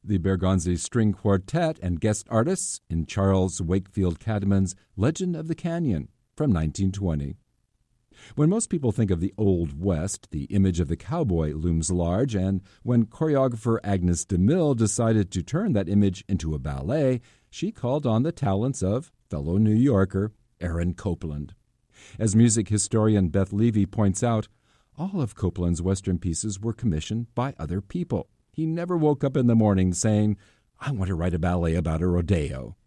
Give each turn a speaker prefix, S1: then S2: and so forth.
S1: the Bergonzi String Quartet and guest artists in Charles Wakefield Cadman's Legend of the Canyon from 1920. When most people think of the Old West, the image of the cowboy looms large, and when choreographer Agnes DeMille decided to turn that image into a ballet, she called on the talents of fellow New Yorker Aaron Copland. As music historian Beth Levy points out, all of Copland's Western pieces were commissioned by other people. He never woke up in the morning saying, "I want to write a ballet about a rodeo."